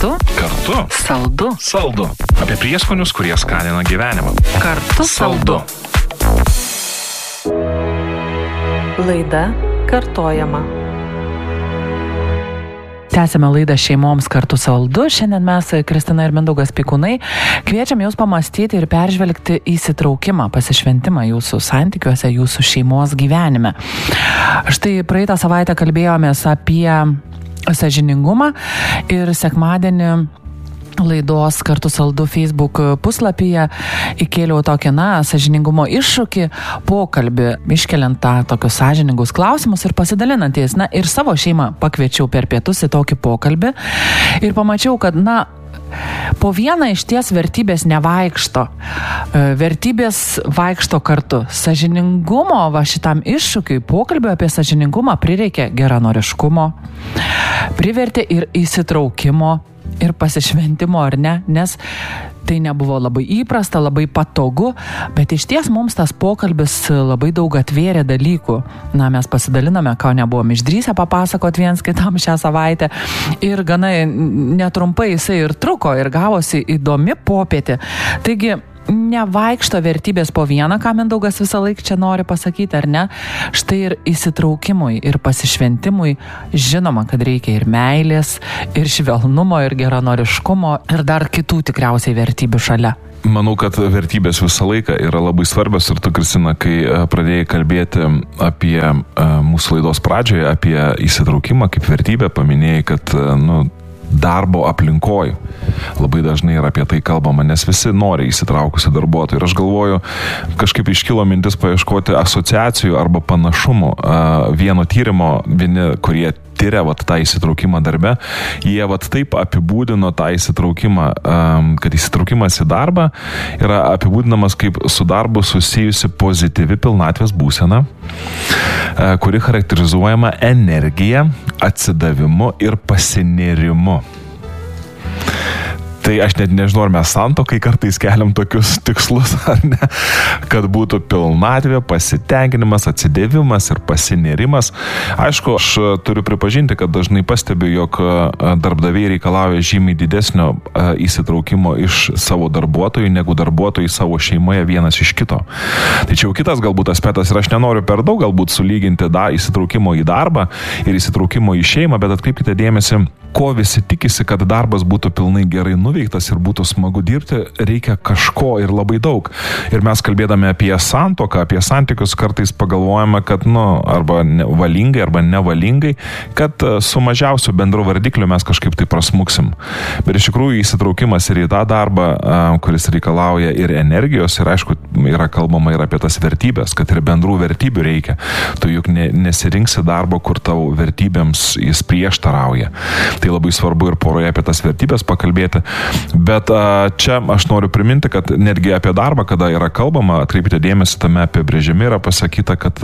Kartu. Saldu. Apie prieskonius, kurie skanina gyvenimą. Kartu saldu. Laida kartojama. Tęsime laidą šeimoms kartu saldu. Šiandien mes, Kristina ir Mindaugas Pikūnai, kviečiam jūs pamastyti ir peržvelgti įsitraukimą, pasišventimą jūsų santykiuose, jūsų šeimos gyvenime. Štai praeitą savaitę kalbėjomės apie sąžiningumą ir sekmadienį laidos Kartu saldu Facebook puslapyje įkėliau tokį, sąžiningumo iššūkį, pokalbį, iškeliant tokius sąžiningus klausimus ir pasidalinantis. Ir savo šeimą pakviečiau per pietus į tokį pokalbį ir pamačiau, kad, po vieną iš ties vertybės nevaikšto. Vertybės vaikšto kartu. Sąžiningumo šitam iššūkiui, pokalbio apie sąžiningumą prireikė geranoriškumo, privertė ir įsitraukimo, ir pasišventimo, ar ne, nes tai nebuvo labai įprasta, labai patogu, bet iš ties mums tas pokalbis labai daug atvėrė dalykų. Mes pasidaliname, ką nebuvom išdrįsę papasakot viens kitam šią savaitę ir gana netrumpai jisai ir truko ir gavosi įdomi popietė. Taigi, nevaikšto vertybės po vieną, ką Mindaugas visą laiką čia nori pasakyti, ar ne? Štai ir įsitraukimui, ir pasišventimui žinoma, kad reikia ir meilės, ir švelnumo, ir geranoriškumo, ir dar kitų tikriausiai vertybių šalia. Manau, kad vertybės visą laiką yra labai svarbios ir tu, Kristina, kai pradėjai kalbėti apie mūsų laidos pradžioje, apie įsitraukimą kaip vertybę, paminėjai, kad, darbo aplinkoj. Labai dažnai yra apie tai kalbama, nes visi nori įsitraukusių darbuotojų. Ir aš galvoju, kažkaip iškilo mintis paieškoti asociacijų arba panašumų. Vieno tyrimo, vieni, kurie tyria tą įsitraukimą darbe, jie taip apibūdino tą įsitraukimą, kad įsitraukimas į darbą yra apibūdinamas kaip su darbu susijusi pozityvi pilnatvės būsena, kuri charakterizuojama energija, atsidavimu ir pasinėrimu. Tai aš net nežinau, ar mes santuokai kartais keliam tokius tikslus, ar ne, kad būtų pilnatvė, pasitenkinimas, atsidėvimas ir pasinėrimas. Aišku, aš turiu pripažinti, kad dažnai pastebiu, jog darbdaviai reikalauja žymiai didesnio įsitraukimo iš savo darbuotojų, negu darbuotojai savo šeimoje vienas iš kito. Tačiau kitas galbūt aspektas, ir aš nenoriu per daug galbūt sulyginti įsitraukimo į darbą ir įsitraukimo į šeimą, bet atkreipkite dėmesį, ko visi tikisi, kad darbas būtų pilnai gerai nuveiktas ir būtų smagu dirbti, reikia kažko ir labai daug. Ir mes kalbėdami apie santuoką, apie santykius kartais pagalvojame, kad, arba valingai, arba nevalingai, kad su mažiausiu bendru vardikliu mes kažkaip tai prasmuksim. Bet iš tikrųjų įsitraukimas ir į tą darbą, kuris reikalauja ir energijos, ir aišku, yra kalbama ir apie tas vertybės, kad ir bendrų vertybių reikia. Tu juk nesirinksi darbo, kur tavo vertybėms jis prieštarauja. Tai labai svarbu ir poroje apie tas vertybės pakalbėti. Bet čia aš noriu priminti, kad netgi apie darbą, kada yra kalbama, atkreipite dėmesį, tame apibrėžime yra pasakyta, kad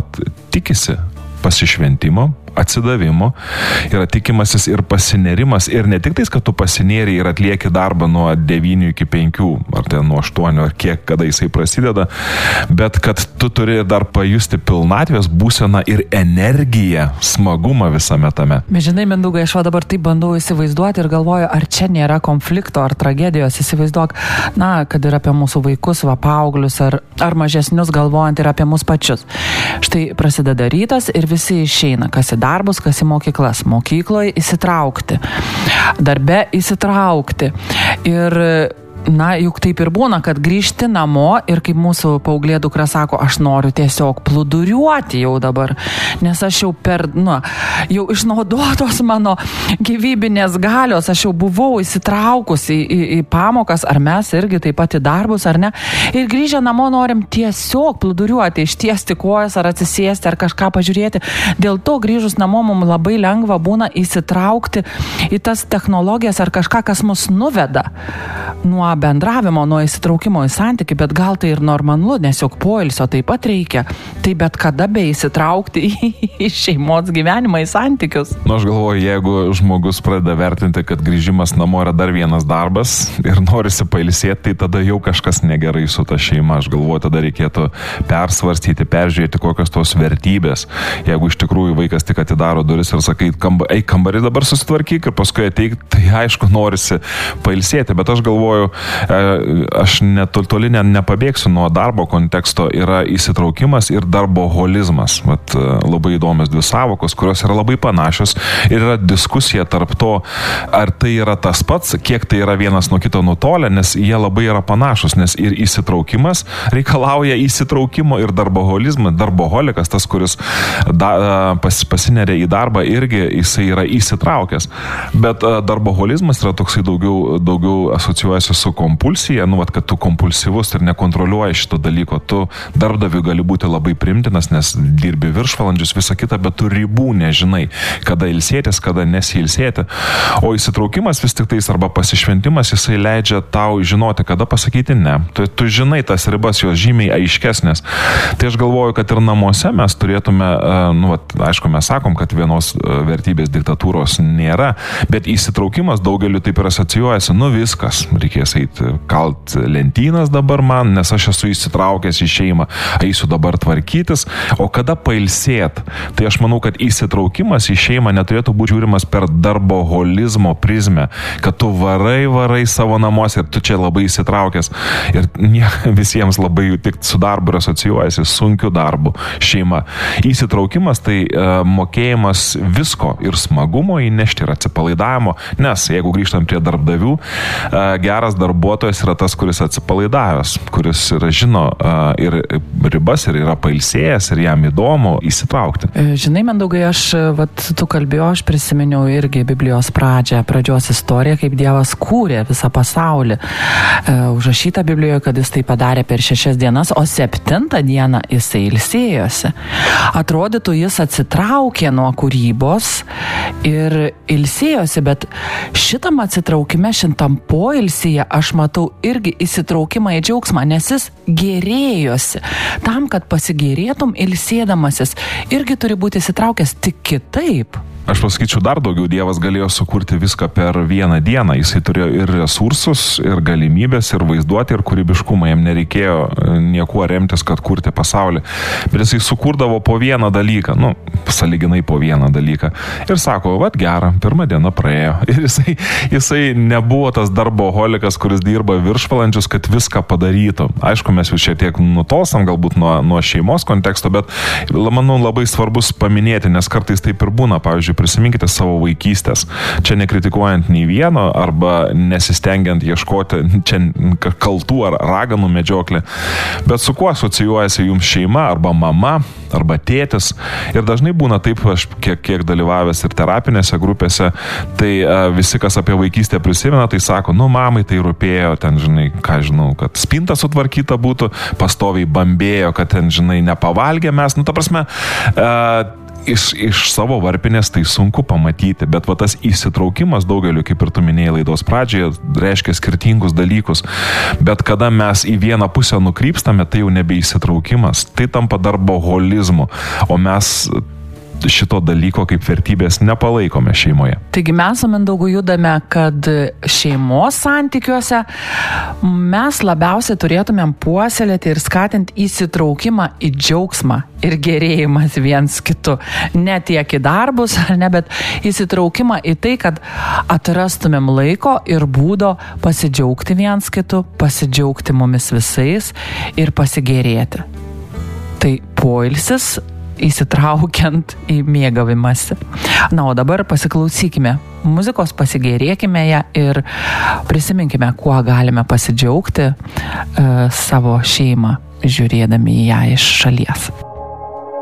tikisi pasišventimo, atsidavimo, yra tikimasis ir pasinėrimas. Ir ne tik tais, kad tu pasinėri ir atlieki darbą nuo 9 iki 5, ar nuo 8, ar kiek, kada jisai prasideda, bet kad tu turi dar pajusti pilnatvės būseną ir energiją, smagumą visame tame. Bet žinai, Mindaugai, aš dabar taip bandau įsivaizduoti ir galvoju, ar čia nėra konflikto ar tragedijos. Įsivaizduok, kad ir apie mūsų vaikus, paauglius ar mažesnius galvojant ir apie mus pačius. Štai prasideda rytas ir visi išeina, kas į darbus, kas į mokyklas. Mokykloje įsitraukti, darbe įsitraukti. Ir juk taip ir būna, kad grįžti namo ir kaip mūsų paauglė dukra sako, aš noriu tiesiog plūduriuoti jau dabar, nes aš jau jau išnaudotos mano gyvybinės galios, aš jau buvau įsitraukusi į pamokas, ar mes irgi taip pat į darbus, ar ne. Ir grįžę namo norim tiesiog plūduriuoti, ištiesti kojas ar atsisėsti ar kažką pažiūrėti. Dėl to grįžus namo mums labai lengva būna įsitraukti į tas technologijas ar kažką, kas mus nuveda. nuo bendravimo, nuo įsitraukimo į santykį, bet gal tai ir normalu, nes juk poilsio taip pat reikia. Tai bet kada be įsitraukti į šeimos gyvenimą, į santykius. Aš galvoju, jeigu žmogus pradeda vertinti, kad grįžimas namo yra dar vienas darbas ir norisi pailsėti, tai tada jau kažkas negerai su ta šeima. Aš galvoju, tada reikėtų persvarstyti, peržiūrėti, kokios tos vertybės. Jeigu iš tikrųjų vaikas tik atidaro duris ir sakai, kambarį dabar susitvarkyk ir paskui ateik, tai aišku norisi pailsėti, bet aš galvoju, aš toli nepabėgsiu nuo darbo konteksto, yra įsitraukimas ir darboholizmas. Vat, labai įdomios dvi savokos, kurios yra labai panašios ir yra diskusija tarp to, ar tai yra tas pats, kiek tai yra vienas nuo kito nutolę, nes jie labai yra panašus, nes ir įsitraukimas reikalauja įsitraukimo ir darboholizmas. Darboholikas, tas, kuris pasineria į darbą, irgi jisai yra įsitraukęs. Bet darboholizmas yra toksai daugiau asocijuojasi su kompulsija, kad tu kompulsyvus ir nekontroliuoji šito dalyko. Tu darbdaviui gali būti labai primtinas, nes dirbi viršvalandžius, visą kitą, bet tu ribų nežinai, kada ilsėtis, kada nesiilsėti. O įsitraukimas vis tik tais arba pasišventimas, jisai leidžia tau žinoti, kada pasakyti ne. Tu žinai tas ribas, jos žymiai aiškesnės. Tai aš galvoju, kad ir namuose mes turėtume, aišku, mes sakom, kad vienos vertybės diktatūros nėra, bet įsitraukimas daugeliu taip ir asocijuojasi, viskas, reikės eiti kalt lentynas dabar man, nes aš esu įsitraukęs į šeimą, eisiu dabar tvarkytis, o kada pailsėt, tai aš manau, kad įsitraukimas į šeimą neturėtų būti žiūrimas per darboholizmo prizmę, kad tu varai savo namuose ir tu čia labai įsitraukęs ir visiems labai tik su darbu ir asocijuojasi sunkiu darbu šeima. Įsitraukimas tai mokėjimas visko ir smagumo įnešti ir atsipalaidavimo, nes jeigu grįžtam prie darbdavių, geras darbuotojas yra tas, kuris atsipalaidavęs, kuris yra žino ir ribas ir yra pailsėjęs ir jam įdomu įsitraukti. Žinai, Mindaugai, tu kalbėjau, aš prisiminiau irgi Biblijos pradžios istoriją, kaip Dievas kūrė visą pasaulį. Užrašyta Biblijoje, kad jis tai padarė per 6 dienas, o 7 dieną jisai ilsėjosi. Atrodytų, jis atsitraukė nuo kūrybos ir ilsėjosi, bet šitam atsitraukime, šitam poilsyje aš matau irgi įsitraukimą į džiaugsmą, nes jis gerėjosi. Tam, kad pasigėrėtum ilsėdamasis, irgi turi būti įsitraukęs tik kitaip. Aš pasakyčiau, dar daugiau Dievas galėjo sukurti viską per vieną dieną. Jisai turėjo ir resursus, ir galimybės, ir vaizduoti, ir kūrybiškumą. Jam nereikėjo niekuo remtis, kad kurti pasaulį. Bet jisai sukurdavo po vieną dalyką, sąlyginai po vieną dalyką. Ir sako, gera, 1 diena praėjo. Ir jisai nebuvo tas darboholikas, kuris dirba viršvalandžius, kad viską padarytų. Aišku, mes jau šiek tiek nutolstam galbūt nuo šeimos konteksto, bet manau labai svarbus paminėti, nes kartais taip ir būna. Pavyzdžiui, prisiminkite savo vaikystės. Čia nekritikuojant nei vieno arba nesistengiant ieškoti čia kaltų ar raganų medžioklė. Bet su kuo asocijuojasi jums šeima arba mama arba tėtis. Ir dažnai būna taip, aš kiek dalyvavęs ir terapinėse grupėse, tai visi, kas apie vaikystę prisimena, tai sako, mamai tai rūpėjo, ten, kad spinta sutvarkyta būtų, pastoviai bambėjo, kad ten, nepavalgė mes. Ta prasme, iš savo varpinės tai sunku pamatyti, bet tas įsitraukimas daugeliu, kaip ir tu minėjai laidos pradžioje, reiškia skirtingus dalykus. Bet kada mes į vieną pusę nukrypstame, tai jau nebe įsitraukimas, tai tampa darboholizmu, o mes šito dalyko kaip vertybės nepalaikome šeimoje. Taigi mes su Mindaugu judame, kad šeimos santykiuose mes labiausiai turėtumėm puoselėti ir skatinti įsitraukimą į džiaugsmą ir gerėjimas viens kitu. Ne tiek į darbus, bet įsitraukimą į tai, kad atrastumėm laiko ir būdo pasidžiaugti viens kitu, pasidžiaugti mumis visais ir pasigėrėti. Tai poilsis įsitraukiant į mėgavimąsi. O dabar pasiklausykime muzikos, pasigėrėkime ją ir prisiminkime, kuo galime pasidžiaugti savo šeimą, žiūrėdami į ją iš šalies.